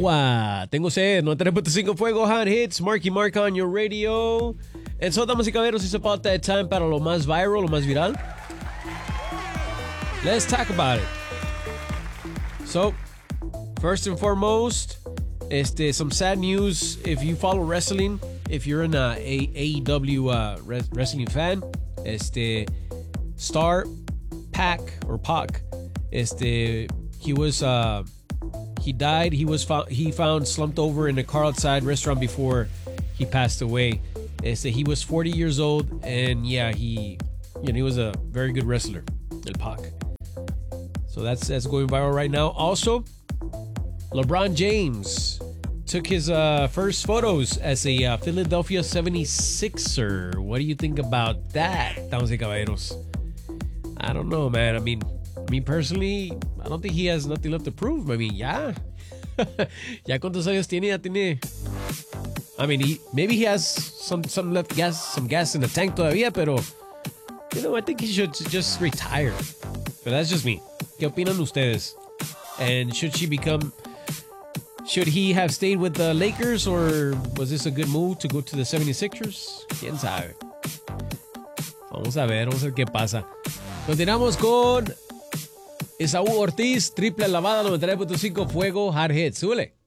agua. Tengo sed. 93.5 Fuego Hot Hits. Marky Mark on your radio. And so, damas y caballeros, it's about that time para lo más viral, lo más viral. Let's talk about it. So, first and foremost, some sad news. If you follow wrestling, if you're an AEW wrestling fan, Star Pac, he died. He found slumped over in a car outside restaurant before he passed away. He was 40 years old, and yeah, he was a very good wrestler, El Pac. So that's going viral right now. Also, LeBron James took his first photos as a Philadelphia 76er. What do you think about that, damas y caballeros? I don't know, man. I mean, me personally, I don't think he has nothing left to prove. I mean, ya cuántos años tiene, ya tiene. I mean, maybe he has some gas in the tank todavía, pero I think he should just retire. But that's just me. ¿Qué opinan ustedes? And should he have stayed with the Lakers, or was this a good move to go to the 76ers? ¿Quién sabe? Vamos a ver qué pasa. Continuamos con Esaú Ortiz, triple lavada, 93.5 Fuego Hard Hits. Súbele.